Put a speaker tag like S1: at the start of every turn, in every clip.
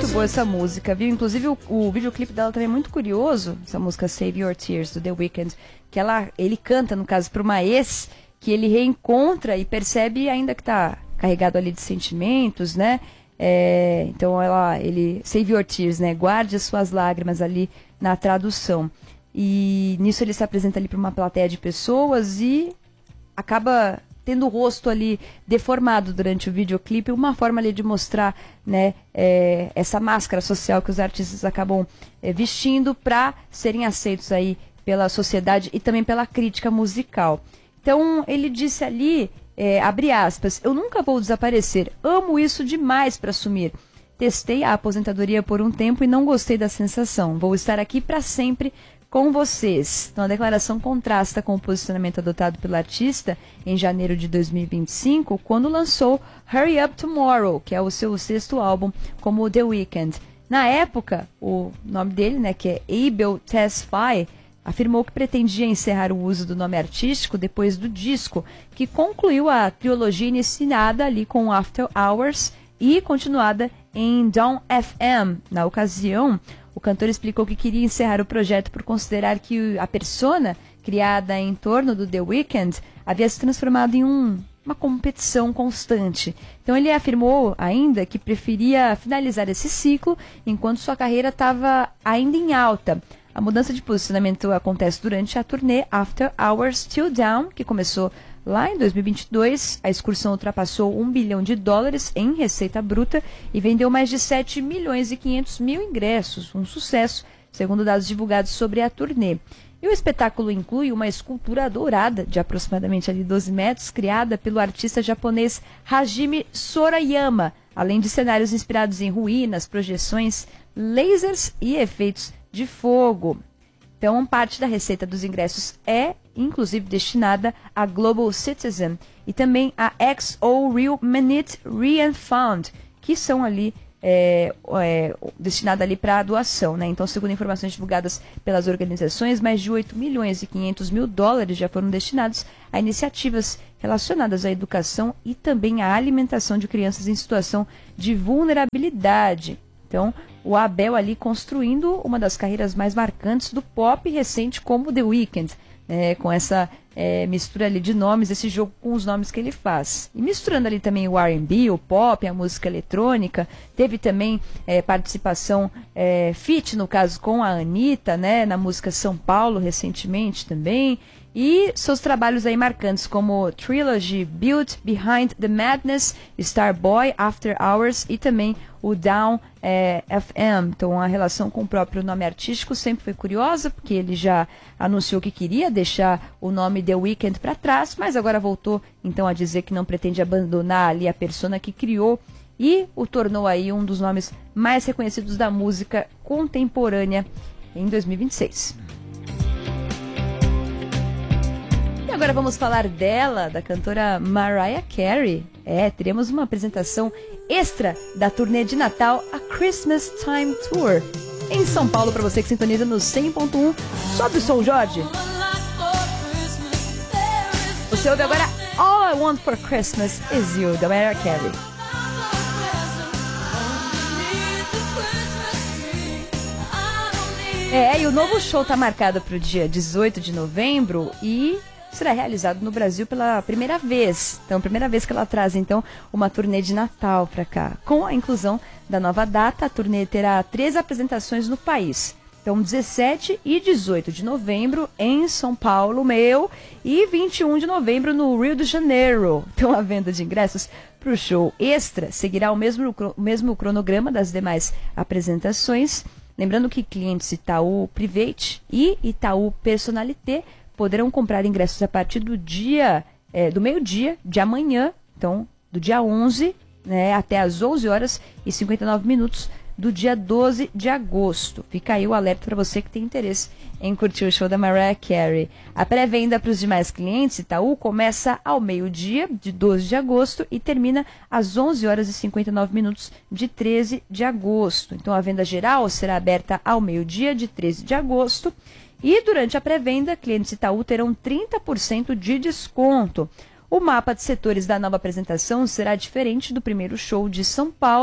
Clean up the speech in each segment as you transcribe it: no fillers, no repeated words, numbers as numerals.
S1: boa essa música, viu? Inclusive o videoclipe dela também é muito curioso, essa música Save Your Tears, do The Weeknd, que ele canta, no caso, para uma ex, que ele reencontra e percebe ainda que tá carregado ali de sentimentos, né? Então ele Save Your Tears, né? Guarde as suas lágrimas ali na tradução. E nisso ele se apresenta ali para uma plateia de pessoas e acaba tendo o rosto ali deformado durante o videoclipe, uma forma ali de mostrar, né, essa máscara social que os artistas acabam vestindo para serem aceitos aí pela sociedade e também pela crítica musical. Então ele disse ali, abre aspas, eu nunca vou desaparecer, amo isso demais para sumir. Testei a aposentadoria por um tempo e não gostei da sensação, vou estar aqui para sempre com vocês. Então a declaração contrasta com o posicionamento adotado pelo artista em janeiro de 2025, quando lançou Hurry Up Tomorrow, que é o seu 6º álbum como The Weeknd. Na época, o nome dele, né, que é Abel Tesfaye, afirmou que pretendia encerrar o uso do nome artístico depois do disco, que concluiu a trilogia iniciada ali com After Hours e continuada em Dawn FM. Na ocasião, o cantor explicou que queria encerrar o projeto por considerar que a persona criada em torno do The Weeknd havia se transformado em uma competição constante. Então ele afirmou ainda que preferia finalizar esse ciclo enquanto sua carreira estava ainda em alta. A mudança de posicionamento acontece durante a turnê After Hours Till Dawn, que começou lá em 2022. A excursão ultrapassou $1 bilhão em receita bruta e vendeu mais de 7 milhões e 500 mil ingressos, um sucesso, segundo dados divulgados sobre a turnê. E o espetáculo inclui uma escultura dourada de aproximadamente ali 12 metros, criada pelo artista japonês Hajime Sorayama, além de cenários inspirados em ruínas, projeções, lasers e efeitos de fogo. Então, parte da receita dos ingressos é, inclusive, destinada a Global Citizen e também a XO Real Minute Re-and-Found, que são ali destinada ali para a doação, né? Então, segundo informações divulgadas pelas organizações, mais de 8 milhões e 500 mil dólares já foram destinados a iniciativas relacionadas à educação e também à alimentação de crianças em situação de vulnerabilidade. Então, o Abel ali construindo uma das carreiras mais marcantes do pop recente como The Weeknd, com essa mistura ali de nomes, esse jogo com os nomes que ele faz. E misturando ali também o R&B, o pop, a música eletrônica, teve também participação feat, no caso, com a Anitta, né, na música São Paulo, recentemente também. E seus trabalhos aí marcantes como Trilogy, Built Behind the Madness, Starboy, After Hours e também o Down FM. Então a relação com o próprio nome artístico sempre foi curiosa, porque ele já anunciou que queria deixar o nome The Weeknd para trás, mas agora voltou então a dizer que não pretende abandonar ali a persona que criou e o tornou aí um dos nomes mais reconhecidos da música contemporânea em 2026. E agora vamos falar dela, da cantora Mariah Carey. Teremos uma apresentação extra da turnê de Natal, a Christmas Time Tour, em São Paulo, para você que sintoniza no 100.1. Sobe o som, Jorge. Você ouve agora All I Want for Christmas Is You, da Mariah Carey. E o novo show está marcado para o dia 18 de novembro e será realizado no Brasil pela primeira vez. Então, primeira vez que ela traz, então, uma turnê de Natal para cá. Com a inclusão da nova data, a turnê terá 3 apresentações no país. Então, 17 e 18 de novembro em São Paulo, e 21 de novembro no Rio de Janeiro. Então, a venda de ingressos para o show extra seguirá o mesmo cronograma das demais apresentações. Lembrando que clientes Itaú Private e Itaú Personalité poderão comprar ingressos a partir do meio-dia de amanhã, então do dia 11, né, até às 11h59 do dia 12 de agosto. Fica aí o alerta para você que tem interesse em curtir o show da Mariah Carey. A pré-venda para os demais clientes Itaú começa ao meio-dia de 12 de agosto e termina às 11h59 de 13 de agosto. Então a venda geral será aberta ao meio-dia de 13 de agosto. E durante a pré-venda, clientes Itaú terão 30% de desconto. O mapa de setores da nova apresentação será diferente do primeiro show de São Paulo,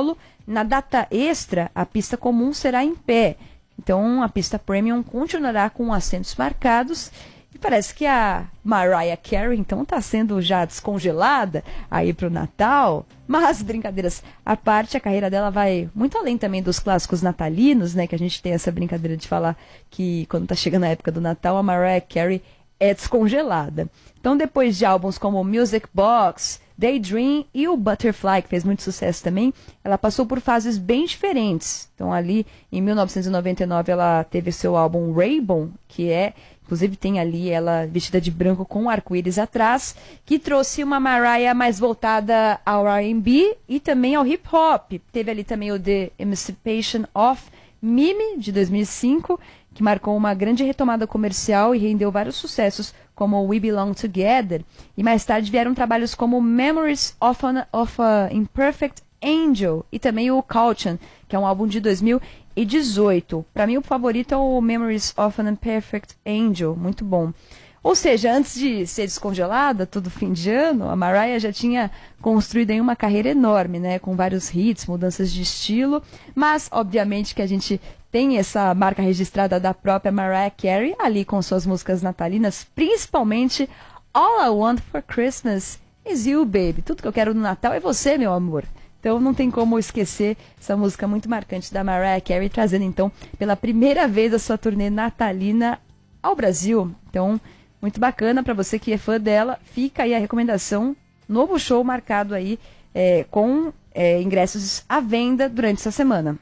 S1: Na data extra, a pista comum será em pé. Então, a pista premium continuará com assentos marcados. E parece que a Mariah Carey, então, está sendo já descongelada aí para o Natal. Mas, brincadeiras à parte, a carreira dela vai muito além também dos clássicos natalinos, né? Que a gente tem essa brincadeira de falar que quando está chegando a época do Natal, a Mariah Carey é descongelada. Então, depois de álbuns como Music Box, Daydream e o Butterfly, que fez muito sucesso também, ela passou por fases bem diferentes. Então, ali, em 1999, ela teve seu álbum Rainbow, que inclusive tem ali ela vestida de branco com um arco-íris atrás, que trouxe uma Mariah mais voltada ao R&B e também ao hip-hop. Teve ali também o The Emancipation of Mimi, de 2005, que marcou uma grande retomada comercial e rendeu vários sucessos, como We Belong Together. E mais tarde vieram trabalhos como Memories of a Imperfect Angel e também o Caution, que é um álbum de 2018. Para mim, o favorito é o Memories of an Imperfect Angel, muito bom. Ou seja, antes de ser descongelada, todo fim de ano, a Mariah já tinha construído aí uma carreira enorme, né, com vários hits, mudanças de estilo, mas, obviamente, que a gente tem essa marca registrada da própria Mariah Carey, ali com suas músicas natalinas, principalmente All I Want for Christmas is You, Baby. Tudo que eu quero no Natal é você, meu amor. Então não tem como esquecer essa música muito marcante da Mariah Carey, trazendo então pela primeira vez a sua turnê natalina ao Brasil. Então, muito bacana para você que é fã dela. Fica aí a recomendação, novo show marcado aí com ingressos à venda durante essa semana.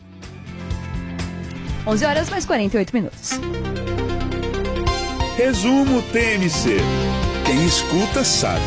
S1: 11 horas mais 48 minutos.
S2: Resumo TMC. Quem escuta sabe.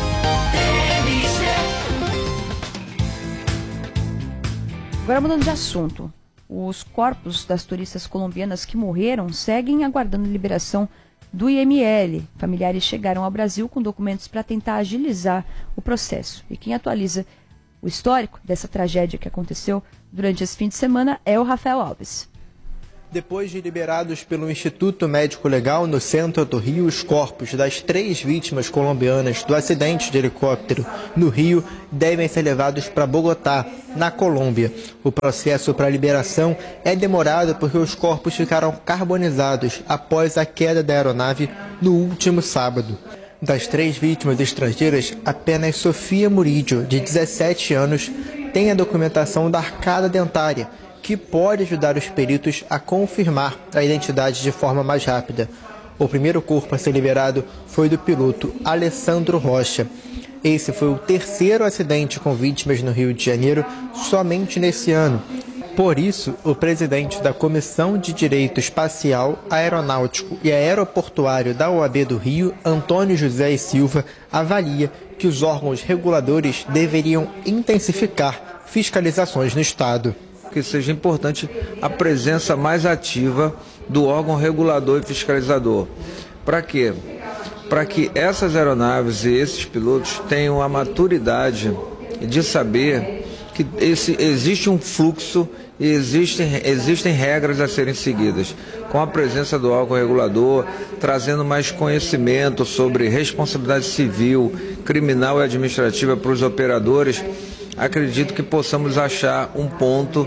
S1: Agora mudando de assunto, os corpos das turistas colombianas que morreram seguem aguardando liberação do IML. Familiares chegaram ao Brasil com documentos para tentar agilizar o processo. E quem atualiza o histórico dessa tragédia que aconteceu durante esse fim de semana é o Rafael Alves.
S3: Depois de liberados pelo Instituto Médico Legal no centro do Rio, os corpos das 3 vítimas colombianas do acidente de helicóptero no Rio devem ser levados para Bogotá, na Colômbia. O processo para liberação é demorado porque os corpos ficaram carbonizados após a queda da aeronave no último sábado. Das 3 vítimas estrangeiras, apenas Sofia Murillo, de 17 anos, tem a documentação da arcada dentária, que pode ajudar os peritos a confirmar a identidade de forma mais rápida. O primeiro corpo a ser liberado foi do piloto Alessandro Rocha. Esse foi o 3º acidente com vítimas no Rio de Janeiro somente nesse ano. Por isso, o presidente da Comissão de Direito Espacial, Aeronáutico e Aeroportuário da OAB do Rio, Antônio José e Silva, avalia que os órgãos reguladores deveriam intensificar fiscalizações no Estado.
S4: Que seja importante a presença mais ativa do órgão regulador e fiscalizador. Para quê? Para que essas aeronaves e esses pilotos tenham a maturidade de saber que existe um fluxo e existem regras a serem seguidas. Com a presença do órgão regulador, trazendo mais conhecimento sobre responsabilidade civil, criminal e administrativa para os operadores, acredito que possamos achar um ponto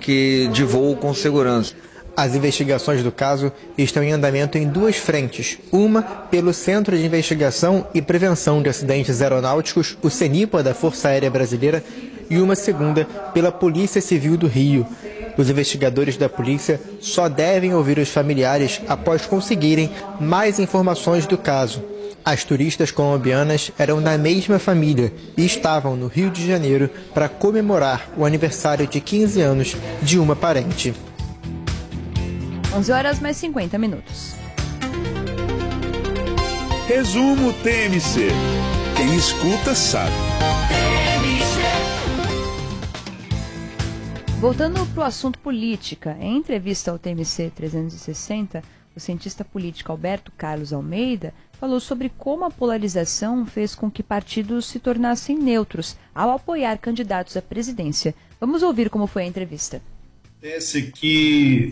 S4: de voo com segurança.
S3: As investigações do caso estão em andamento em 2 frentes. Uma pelo Centro de Investigação e Prevenção de Acidentes Aeronáuticos, o CENIPA da Força Aérea Brasileira, e uma segunda pela Polícia Civil do Rio. Os investigadores da polícia só devem ouvir os familiares após conseguirem mais informações do caso. As turistas colombianas eram da mesma família e estavam no Rio de Janeiro para comemorar o aniversário de 15 anos de uma parente.
S1: 11 horas mais 50 minutos.
S2: Resumo TMC. Quem escuta sabe.
S1: Voltando para o assunto política, em entrevista ao TMC 360, o cientista político Alberto Carlos Almeida falou sobre como a polarização fez com que partidos se tornassem neutros ao apoiar candidatos à presidência. Vamos ouvir como foi a entrevista.
S5: Parece que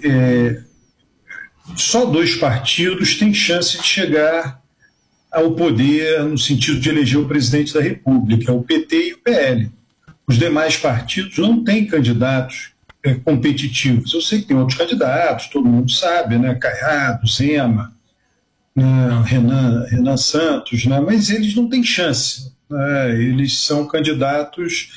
S5: só 2 partidos têm chance de chegar ao poder no sentido de eleger o presidente da República, o PT e o PL. os demais partidos não têm candidatos competitivos. Eu sei que tem outros candidatos, todo mundo sabe, né? Caiado, Zema, né? Renan Santos, né? Mas eles não têm chance. Né? Eles são candidatos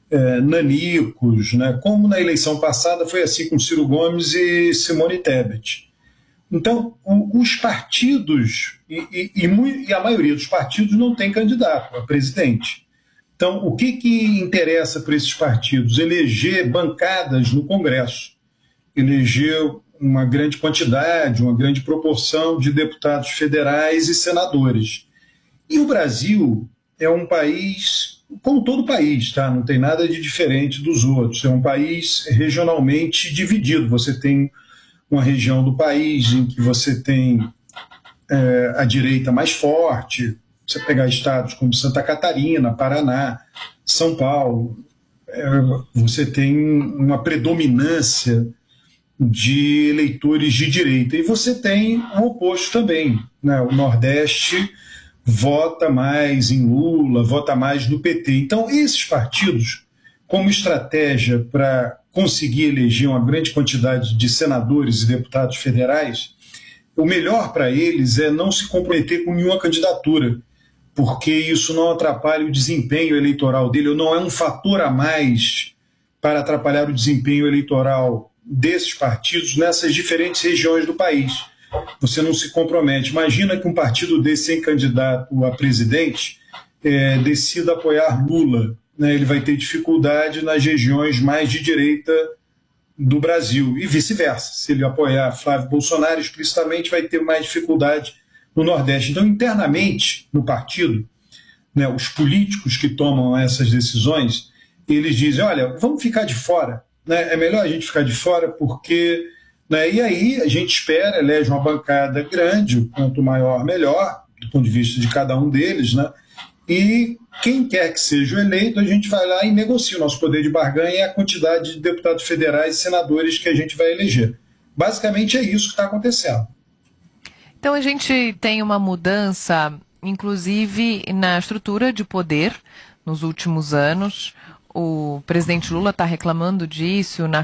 S5: nanicos, né? Como na eleição passada foi assim com Ciro Gomes e Simone Tebet. Então, os partidos, e a maioria dos partidos não tem candidato a presidente. Então, o que interessa para esses partidos? Eleger bancadas no Congresso, eleger uma grande quantidade, uma grande proporção de deputados federais e senadores. E o Brasil é um país, como todo país, tá? Não tem nada de diferente dos outros. É um país regionalmente dividido. Você tem uma região do país em que você tem a direita mais forte. Você pegar estados como Santa Catarina, Paraná, São Paulo, você tem uma predominância de eleitores de direita. E você tem o oposto também, né? O Nordeste vota mais em Lula, vota mais no PT. Então, esses partidos, como estratégia para conseguir eleger uma grande quantidade de senadores e deputados federais, o melhor para eles é não se comprometer com nenhuma candidatura, porque isso não atrapalha o desempenho eleitoral dele, ou não é um fator a mais para atrapalhar o desempenho eleitoral desses partidos nessas diferentes regiões do país. Você não se compromete. Imagina que um partido desse sem candidato a presidente decida apoiar Lula. Né? Ele vai ter dificuldade nas regiões mais de direita do Brasil e vice-versa. Se ele apoiar Flávio Bolsonaro explicitamente, vai ter mais dificuldade no Nordeste. Então, internamente, no partido, né, os políticos que tomam essas decisões, eles dizem, olha, vamos ficar de fora. Né? É melhor a gente ficar de fora porque... Né, e aí a gente espera, elege uma bancada grande, quanto maior, melhor, do ponto de vista de cada um deles, né? E quem quer que seja o eleito, a gente vai lá e negocia. O nosso poder de barganha é a quantidade de deputados federais e senadores que a gente vai eleger. Basicamente é isso que está acontecendo.
S6: Então a gente tem uma mudança, inclusive, na estrutura de poder nos últimos anos. O presidente Lula está reclamando disso na